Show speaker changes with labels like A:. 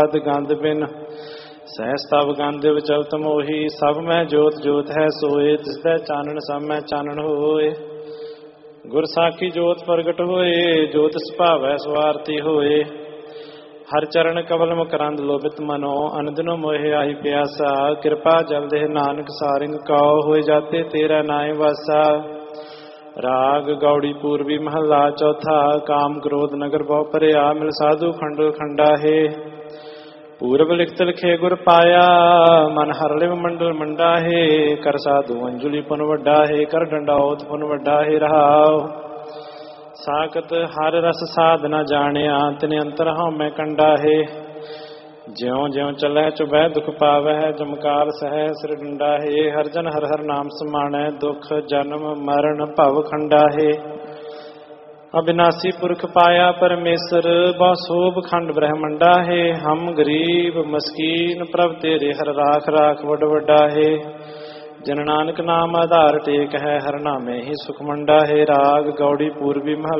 A: ਗੰਧ ਬਿਨ ਸਹਿ ਤਵ ਗੰਧ ਵਿਚਲਤ ਮੋਹੀ। ਸਭ ਮੈਂ ਜੋਤ ਜੋਤ ਹੈ ਸੋਏ, ਤਿਸਦਾ ਚਾਨਣ ਸਭ ਮੈਂ ਚਾਨਣ ਹੋਏ। ਗੁਰ ਸਾਖੀ ਜੋਤ ਪ੍ਰਗਟ ਹੋਏ, ਜੋਤ ਸੁਭਾਵੈ ਸਵਾਰਤੀ ਹੋਏ। ਹਰ ਚਰਨ ਕਵਲ ਮਕਰੰਦ ਲੋਭਿਤ ਮਨੋ, ਅਨੰਦਨੋ ਮੋਹਿ ਆਹੀ ਪਿਆਸਾ। ਕਿਰਪਾ ਜਲ ਦੇਹ ਨਾਨਕ ਸਾਰਿੰਗ ਕਉ, ਹੋਏ ਜਾਤੇ ਤੇਰਾ ਨਾਇ ਵਾਸਾ। ਰਾਗ ਗੌੜੀ ਪੂਰਬੀ ਮਹੱਲਾ ਚੌਥਾ। ਕਾਮ ਕ੍ਰੋਧ ਨਗਰ ਬਹੁ ਭਰਿਆ, ਮਿਲ ਸਾਧੂ ਖੰਡ ਖੰਡਾ ਹੈ। ਪੂਰਬ ਲਿਖਤ ਲਿਖੇ ਗੁਰ ਪਾਇਆ, ਮਨ ਹਰ ਲਿਵ ਮੰਡਲ ਮੰਡਾ ਹੈ। ਕਰ ਸਾਧੂ ਅੰਜੁਲੀ ਪੁਨ ਵੱਡਾ ਹੈ, ਕਰ ਡੰਡਾਉਤ ਪੁਨ ਵੱਡਾ ਹੈ। ਰਹਾਉ ਸਾਖਤ ਹਰ ਰਸ ਸਾਧ ਨਾ ਜਾਣਿਆ, ਤਿਨ ਅੰਤਰ ਹਉਮੈ ਕੰਡਾ ਹੈ। ਜਿਉ ਜਿਉ ਚਲੈ ਚੁਬੈ ਦੁਖ ਪਾਵੈ, ਜਮਕਾਲ ਸਹਿ ਸਿਰ ਡੰਡਾ ਹੈ। ਹਰ ਜਨ ਹਰ ਹਰ ਨਾਮ ਸਮਾਣੈ, ਦੁਖ ਜਨਮ ਮਰਨ ਭਵ ਖੰਡਾ ਹੈ। ਅਬਿਨਾਸੀ ਪੁਰਖ ਪਾਇਆ ਪਰਮੇਸ਼ਰ, ਬਹੁ ਸੋਭ ਖੰਡ ਬ੍ਰਹਮੰਡਾ ਹੈ। ਹਮ ਗਰੀਬ ਮਸਕੀਨ ਪ੍ਰਭ ਤੇਰੇ, ਹਰ ਰਾਖ ਰਾਖ ਵੱਡ ਵੱਡਾ ਹੈ। ਜਨ ਨਾਨਕ ਨਾਮ ਆਧਾਰ ਟੇਕ ਹੈ, ਹਰ ਨਾਮੇ ਹੀ ਸੁਖ ਮੰਡਾ ਹੈ। ਰਾਗ ਗੌੜੀ ਪੂਰਬੀ ਮਹੱਲਾ